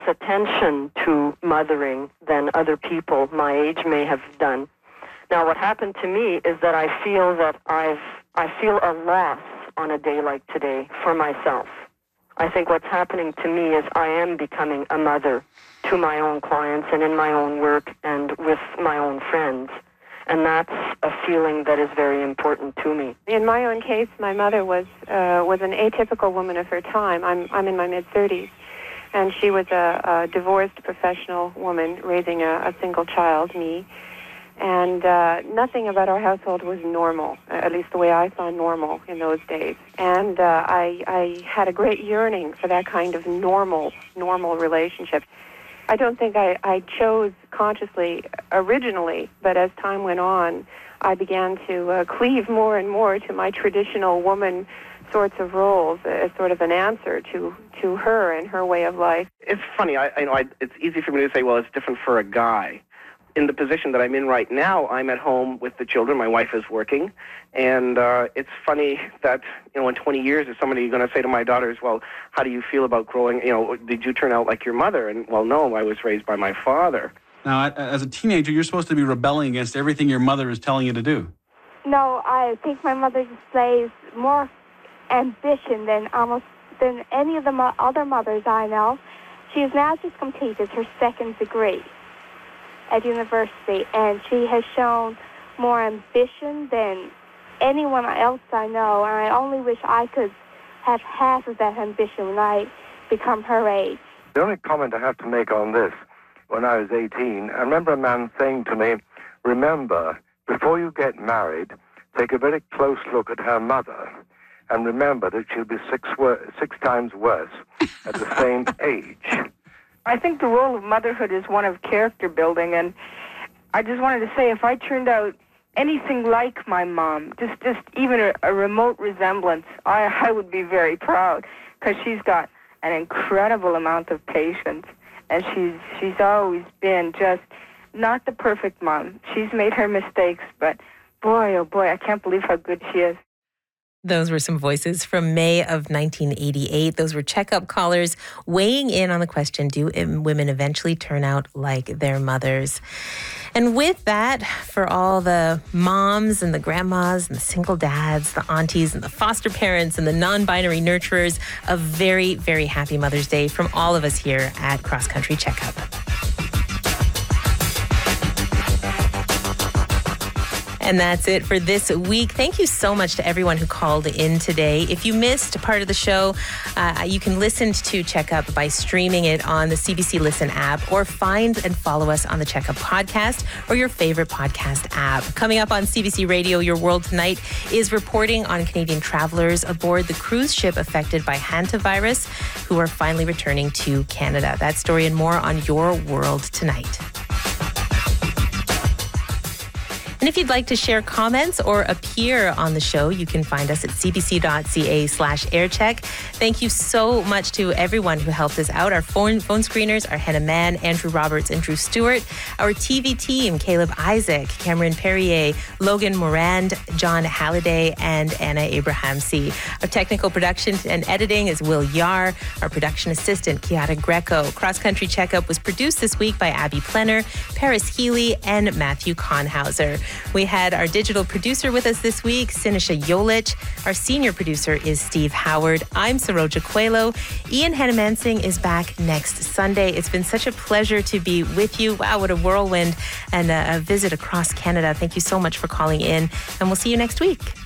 attention to mothering than other people my age may have done. Now, what happened to me is that I feel a loss on a day like today for myself. I think what's happening to me is I am becoming a mother to my own clients and in my own work and with my own friends. And that's a feeling that is very important to me. In my own case, my mother was an atypical woman of her time. I'm in my mid-30s, and she was a divorced professional woman raising a single child, me. And nothing about our household was normal, at least the way I saw normal in those days. And I had a great yearning for that kind of normal relationship. I don't think I chose consciously originally, but as time went on, I began to cleave more and more to my traditional woman sorts of roles as sort of an answer to her and her way of life. It's funny. It's easy for me to say, well, it's different for a guy. In the position that I'm in right now, I'm at home with the children. My wife is working. And it's funny that, in 20 years, is somebody going to say to my daughters, well, how do you feel about growing, did you turn out like your mother? And, well, no, I was raised by my father. Now, as a teenager, you're supposed to be rebelling against everything your mother is telling you to do. No, I think my mother displays more ambition than any of the other mothers I know. She has now just completed her second degree at university, and she has shown more ambition than anyone else I know, and I only wish I could have half of that ambition when I become her age. The only comment I have to make on this, when I was 18, I remember a man saying to me, remember, before you get married, take a very close look at her mother, and remember that she'll be six times worse at the same age. I think the role of motherhood is one of character building, and I just wanted to say if I turned out anything like my mom, just even a remote resemblance, I would be very proud, because she's got an incredible amount of patience, and she's always been just not the perfect mom. She's made her mistakes, but boy, oh boy, I can't believe how good she is. Those were some voices from May of 1988. Those were checkup callers weighing in on the question, do women eventually turn out like their mothers? And with that, for all the moms and the grandmas and the single dads, the aunties and the foster parents and the non-binary nurturers, a very, very happy Mother's Day from all of us here at Cross Country Checkup. And that's it for this week. Thank you so much to everyone who called in today. If you missed part of the show, you can listen to Checkup by streaming it on the CBC Listen app, or find and follow us on the Checkup podcast or your favorite podcast app. Coming up on CBC Radio, Your World Tonight is reporting on Canadian travelers aboard the cruise ship affected by hantavirus who are finally returning to Canada. That story and more on Your World Tonight. And if you'd like to share comments or appear on the show, you can find us at cbc.ca/aircheck. Thank you so much to everyone who helped us out. Our phone screeners are Hannah Mann, Andrew Roberts, and Drew Stewart. Our TV team, Caleb Isaac, Cameron Perrier, Logan Morand, John Halliday, and Anna Abrahamsey. Our technical production and editing is Will Yar. Our production assistant, Kiara Greco. Cross Country Checkup was produced this week by Abby Plenner, Paris Healy, and Matthew Konhauser. We had our digital producer with us this week, Sinisha Yolich. Our senior producer is Steve Howard. I'm Saroja Coelho. Ian Hannamansing is back next Sunday. It's been such a pleasure to be with you. Wow, what a whirlwind and a visit across Canada. Thank you so much for calling in, and we'll see you next week.